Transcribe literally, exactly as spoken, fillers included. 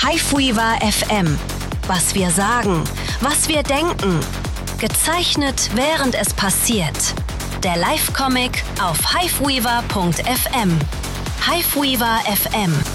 Hiveweaver F M. Was wir sagen, was wir denken. Gezeichnet, während es passiert. Der Live-Comic auf hiveweaver punkt f m. Hiveweaver F M.